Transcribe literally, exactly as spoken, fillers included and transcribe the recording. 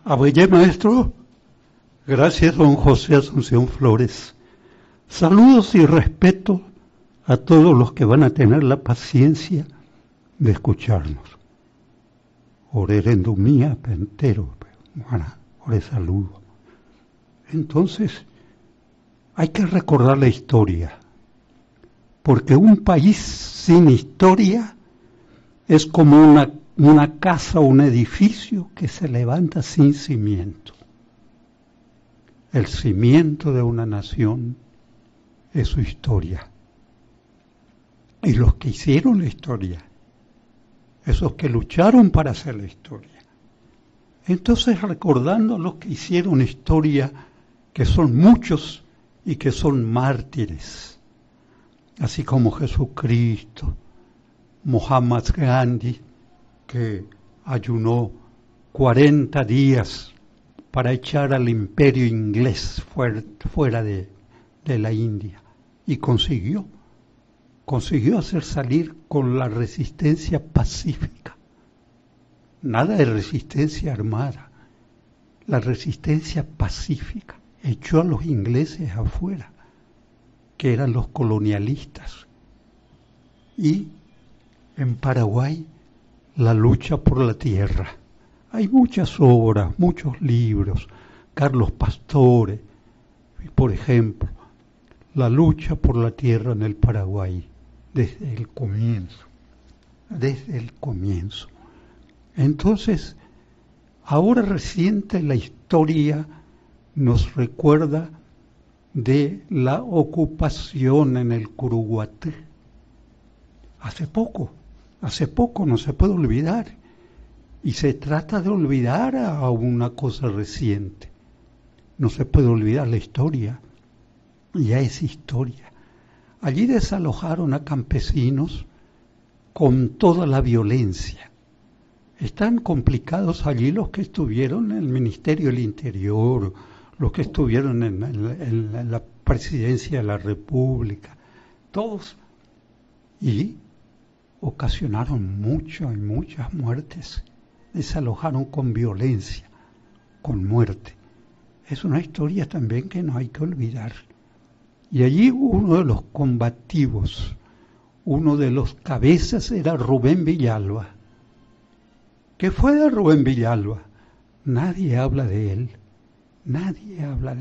Abelle, maestro. Gracias, don José Asunción Flores. Saludos y respeto a todos los que van a tener la paciencia de escucharnos. Orerendumía pentero, bueno, ore saludo. Entonces, hay que recordar la historia, porque un país sin historia es como una, una casa o un edificio que se levanta sin cimiento. El cimiento de una nación es su historia. Y los que hicieron la historia, esos que lucharon para hacer la historia. Entonces, recordando a los que hicieron historia, que son muchos y que son mártires, así como Jesucristo, Mohammad Gandhi, que ayunó cuarenta días para echar al imperio inglés fuera, fuera de, de la India, y consiguió, consiguió hacer salir con la resistencia pacífica. Nada de resistencia armada, la resistencia pacífica. Echó a los ingleses afuera, que eran los colonialistas. Y en Paraguay, la lucha por la tierra. Hay muchas obras, muchos libros. Carlos Pastore, por ejemplo, la lucha por la tierra en el Paraguay, desde el comienzo, desde el comienzo. Entonces, ahora reciente la historia nos recuerda de la ocupación en el Curuguaté. Hace poco, hace poco, no se puede olvidar. Y se trata de olvidar a una cosa reciente. No se puede olvidar la historia. Ya es historia. Allí desalojaron a campesinos con toda la violencia. Están complicados allí los que estuvieron en el Ministerio del Interior, los que estuvieron en, en, en, en la Presidencia de la República, todos. Y ocasionaron muchas y muchas muertes. Desalojaron con violencia, con muerte. Es una historia también que no hay que olvidar. Y allí uno de los combativos, uno de los cabezas era Rubén Villalba. ¿Qué fue de Rubén Villalba? Nadie habla de él, nadie habla de él.